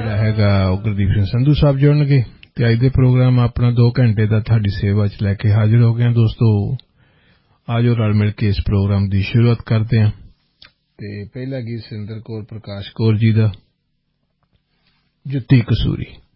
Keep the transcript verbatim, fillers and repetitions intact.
ਜਿਹੜਾ ਹੈਗਾ ਉਹ ਗੁਰਦੀਪ ਸਿੰਘ ਸੰਧੂ ਸਾਹਿਬ ਜੁੜਨਗੇ ਤੇ ਅੱਜ ਦੇ ਪ੍ਰੋਗਰਾਮ ਆਪਣਾ ਦੋ ਘੰਟੇ ਦਾ ਤੁਹਾਡੀ ਸੇਵਾ 'ਚ ਲੈ ਕੇ ਹਾਜ਼ਰ ਹੋ ਗਏ ਹਾਂ ਦੋਸਤੋ। ਆਜੋ ਰਲ ਮਿਲ ਕੇ ਇਸ ਪ੍ਰੋਗਰਾਮ ਦੀ ਸ਼ੁਰੂਆਤ ਕਰਦੇ ਹਾਂ ਤੇ ਪਹਿਲਾ ਗੀਤ ਸਿੰਦਰ ਕੌਰ ਪ੍ਰਕਾਸ਼ ਕੌਰ ਜੀ ਦਾ ਜੁੱਤੀ ਕਸੂਰੀ।